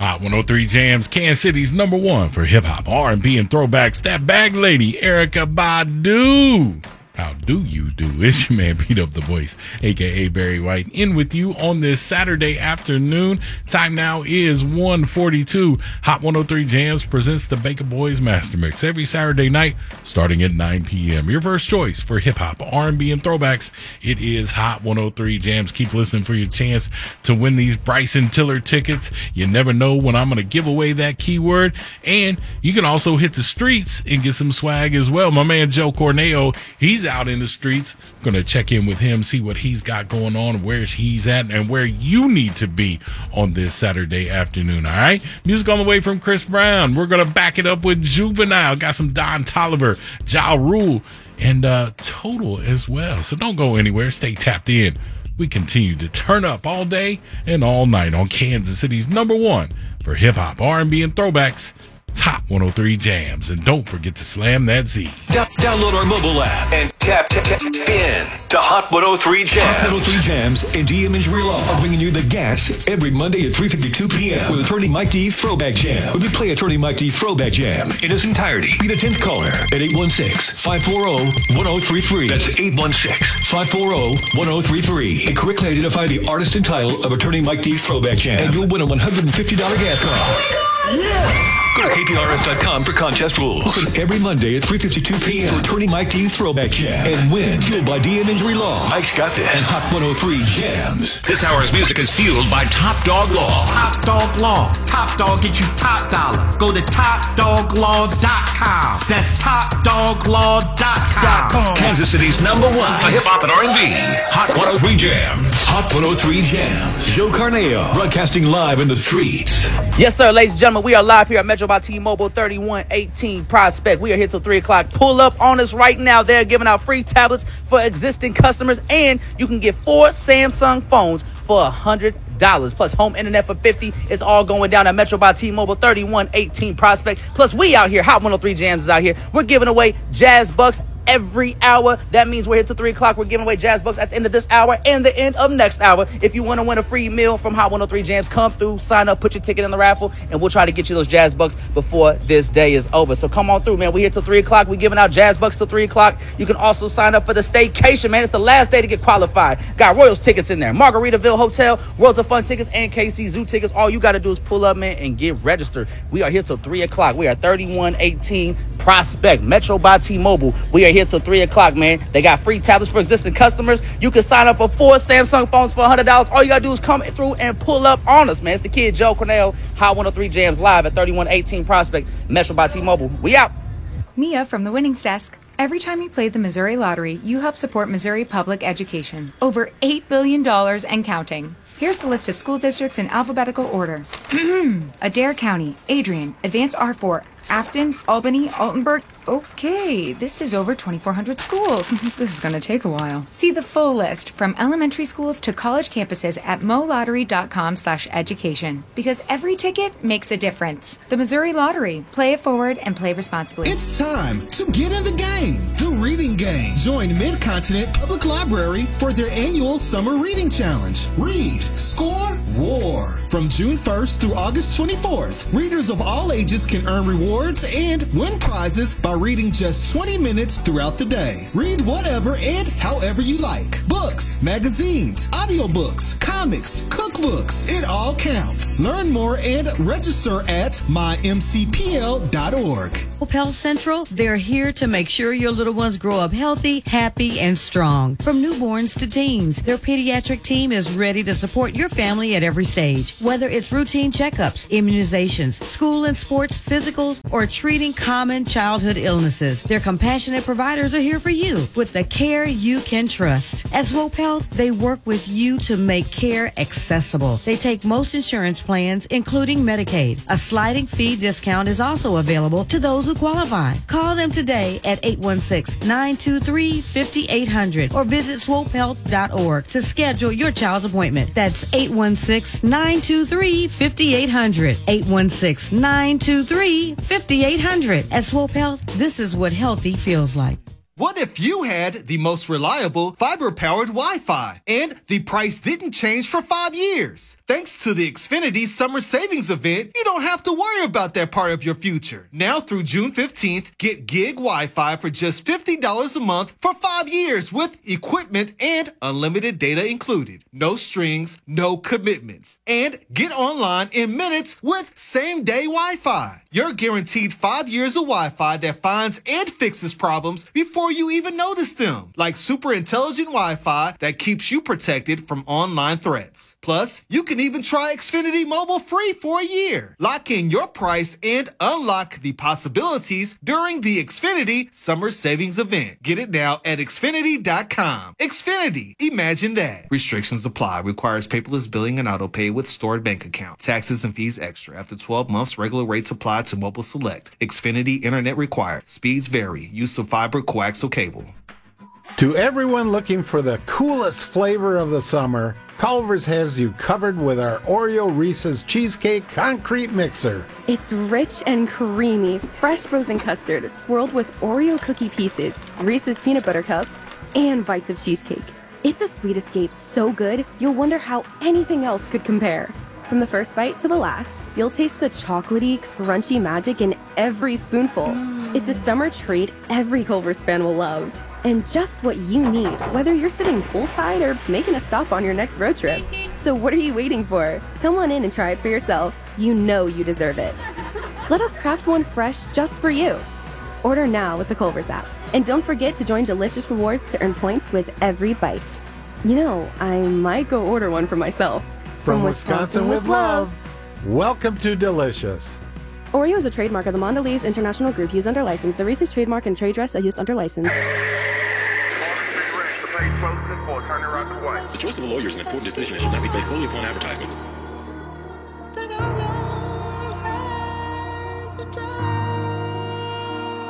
Hot 103 Jams, Kansas City's number one for hip-hop, R&B, and throwbacks. That bag lady, Erykah Badu. How do you do? It's your man, Beat Up the Voice, a.k.a. Barry White, in with you on this Saturday afternoon. Time now is 1:42. Hot 103 Jams presents the Baker Boys Master Mix every Saturday night starting at 9 p.m. Your first choice for hip-hop, R&B, and throwbacks. It is Hot 103 Jams. Keep listening for your chance to win these Bryson Tiller tickets. You never know when I'm going to give away that keyword. And you can also hit the streets and get some swag as well. My man Joe Corneo, he's out in the streets. Going to check in with him, see what he's got going on, where he's at, and where you need to be on this Saturday afternoon. All right, music on the way from Chris Brown. We're going to back it up with Juvenile. Got some Don Toliver, Ja Rule, and Total as well. So don't go anywhere. Stay tapped in. We continue to turn up all day and all night on Kansas City's number one for hip-hop, R&B, and throwbacks. Top 103 Jams, and don't forget to slam that Z. Download our mobile app and tap in to Hot 103 Jams. Hot 103 Jams and D Imagery Law are bringing you the gas every Monday at 3:52 p.m. with Attorney Mike D's Throwback Jam. When we play Attorney Mike D's Throwback Jam in its entirety, be the 10th caller at 816-540-1033. That's 816-540-1033. And correctly identify the artist and title of Attorney Mike D's Throwback Jam, and you'll win a $150 gas card. Yeah! Go to KPRS.com for contest rules. Listen every Monday at 3:52 p.m. for Attorney Mike D's Throwback Jam and win. Fueled by D Imagery Law. Mike's got this. And Hot 103 Jams. This hour's music is fueled by Top Dog Law. Top Dog Law. Top Dog get you top dollar. Go to TopDogLaw.com. That's TopDogLaw.com. Kansas City's number one for hip-hop and R&B. Hot 103 Jams. Hot 103 Jams. Joe Corneo. Broadcasting live in the streets. Yes, sir, ladies and gentlemen. We are live here at Metro by T-Mobile 3118 Prospect. We are here till 3 o'clock. Pull up on us right now. They're giving out free tablets for existing customers, and you can get 4 Samsung phones for $100 plus home internet for $50. It's all going down at Metro by T-Mobile 3118 Prospect. Plus, we out here. Hot 103 Jams is out here. We're giving away Jazz Bucks every hour. That means we're here till 3 o'clock. We're giving away Jazz Bucks at the end of this hour and the end of next hour. If you want to win a free meal from Hot 103 Jams, come through, sign up, put your ticket in the raffle, and we'll try to get you those Jazz Bucks before this day is over. So come on through, man. We're here till 3 o'clock. We're giving out Jazz Bucks till 3 o'clock. You can also sign up for the staycation, man. It's the last day to get qualified. Got Royals tickets in there, Margaritaville Hotel, Worlds of Fun tickets, and KC Zoo tickets. All you got to do is pull up, man, and get registered. We are here till 3 o'clock. We are 3118 Prospect, Metro by T-Mobile. We are here till 3 o'clock, man. They got free tablets for existing customers. You can sign up for 4 Samsung phones for $100. All you got to do is come through and pull up on us, man. It's the kid, Joe Cornell, Hot 103 Jams, live at 3118 Prospect, Metro by T-Mobile. We out. Mia from the Winnings Desk. Every time you play the Missouri Lottery, you help support Missouri public education. Over $8 billion and counting. Here's the list of school districts in alphabetical order. Adair County, Adrian, Advanced R4, Afton, Albany, Altenburg. Okay, this is over 2,400 schools. This is going to take a while. See the full list from elementary schools to college campuses at molottery.com/education. Because every ticket makes a difference. The Missouri Lottery. Play it forward and play responsibly. It's time to get in the game. The Reading Game. Join Mid-Continent Public Library for their annual Summer Reading Challenge. Read, score, war. From June 1st through August 24th, readers of all ages can earn rewards and win prizes by reading just 20 minutes throughout the day. Read whatever and however you like. Books, magazines, audiobooks, comics, cookbooks. It all counts. Learn more and register at mymcpl.org. Health Central, they're here to make sure your little ones grow up healthy, happy, and strong. From newborns to teens, their pediatric team is ready to support your family at every stage. Whether it's routine checkups, immunizations, school and sports, physicals, or treating common childhood illnesses, their compassionate providers are here for you with the care you can trust. At Swope Health, they work with you to make care accessible. They take most insurance plans, including Medicaid. A sliding fee discount is also available to those who qualify. Call them today at 816-923-5800 or visit swopehealth.org to schedule your child's appointment. That's 816-923-5800. 816-923-5800. At Swope Health, this is what healthy feels like. What if you had the most reliable fiber-powered Wi-Fi and the price didn't change for 5 years? Thanks to the Xfinity Summer Savings Event, you don't have to worry about that part of your future. Now through June 15th, get gig Wi-Fi for just $50 a month for 5 years with equipment and unlimited data included. No strings, no commitments. And get online in minutes with same-day Wi-Fi. You're guaranteed 5 years of Wi-Fi that finds and fixes problems before you even notice them, like super intelligent Wi-Fi that keeps you protected from online threats. Plus, you can even try Xfinity Mobile free for a year. Lock in your price and unlock the possibilities during the Xfinity Summer Savings Event. Get it now at Xfinity.com. Xfinity, imagine that. Restrictions apply. Requires paperless billing and auto pay with stored bank account. Taxes and fees extra. After 12 months, regular rates apply to Mobile Select. Xfinity Internet required. Speeds vary. Use of fiber, coaxial cable. To everyone looking for the coolest flavor of the summer, Culver's has you covered with our Oreo Reese's Cheesecake Concrete Mixer. It's rich and creamy, fresh frozen custard swirled with Oreo cookie pieces, Reese's peanut butter cups, and bites of cheesecake. It's a sweet escape so good, you'll wonder how anything else could compare. From the first bite to the last, you'll taste the chocolatey, crunchy magic in every spoonful. It's a summer treat every Culver's fan will love. And just what you need, whether you're sitting poolside or making a stop on your next road trip. So what are you waiting for? Come on in and try it for yourself. You know you deserve it. Let us craft one fresh just for you. Order now with the Culver's app. And don't forget to join Delicious Rewards to earn points with every bite. You know, I might go order one for myself. From Wisconsin with love. Welcome to Delicious. Oreo is a trademark of the Mondelez International Group used under license. The Reese's trademark and trade dress are used under license. The choice of a lawyer is an important decision and should not be based solely upon advertisements.